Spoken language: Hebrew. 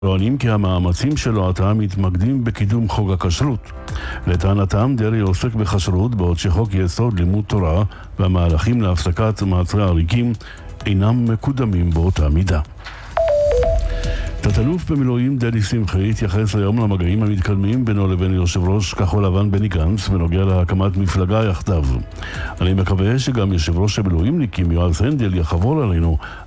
טוענים כי המאמצים שלו עתה מתמקדים בקידום חוק הכשרות. לטענתם דרעי עוסק בכשרות בעוד שחוק יסוד לימוד תורה והמהלכים להפסקת מעצרי עריקים אינם מקודמים באותה מידה. תת-אלוף במילואים דדי שמחי התייחס היום למגעים המתקדמים בינו לבין יושב ראש כחול לבן בני גנץ בנוגע להקמת מפלגה יחדיו. אני מקווה שגם יושב ראש המילואימניקים יועז הנדל יחבור עלינו